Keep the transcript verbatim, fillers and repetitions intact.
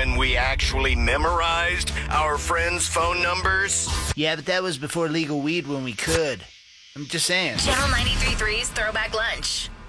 when we actually memorized our friends' phone numbers? Yeah, but that was before legal weed when we could. I'm just saying. Channel ninety-three point three's Throwback Lunch.